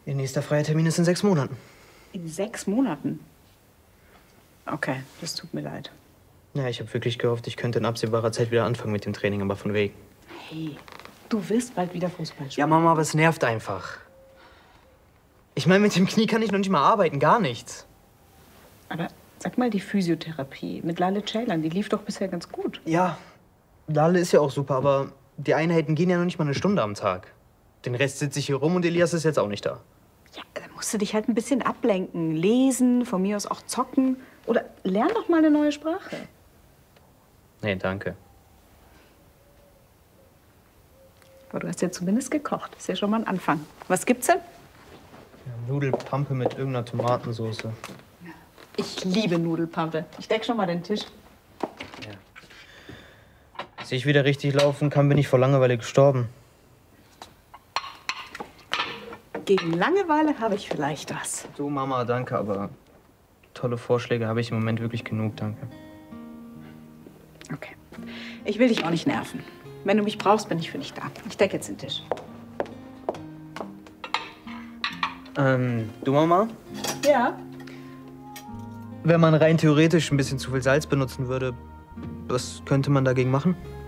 Ihr nächster freier Termin ist in 6 Monaten. In 6 Monaten? Okay, das tut mir leid. Ja, ich habe wirklich gehofft, ich könnte in absehbarer Zeit wieder anfangen mit dem Training, aber von wegen. Hey, du willst bald wieder Fußball spielen. Ja, Mama, aber es nervt einfach. Ich meine, mit dem Knie kann ich noch nicht mal arbeiten, gar nichts. Aber sag mal, die Physiotherapie mit Lale Ceylan, die lief doch bisher ganz gut. Ja, Lale ist ja auch super, aber die Einheiten gehen ja noch nicht mal eine Stunde am Tag. Den Rest sitze ich hier rum und Elias ist jetzt auch nicht da. Ja, dann musst du dich halt ein bisschen ablenken. Lesen, von mir aus auch zocken. Oder lern doch mal eine neue Sprache. Nee, danke. Aber du hast ja zumindest gekocht. Das ist ja schon mal ein Anfang. Was gibt's denn? Ja, Nudelpampe mit irgendeiner Tomatensauce. Ich liebe Nudelpampe. Ich deck schon mal den Tisch. Ja. Als ich wieder richtig laufen kann, bin ich vor Langeweile gestorben. Gegen Langeweile habe ich vielleicht was. Du, Mama, danke, aber tolle Vorschläge habe ich im Moment wirklich genug, danke. Okay. Ich will dich auch nicht nerven. Wenn du mich brauchst, bin ich für dich da. Ich decke jetzt den Tisch. Du, Mama? Ja? Wenn man rein theoretisch ein bisschen zu viel Salz benutzen würde, was könnte man dagegen machen?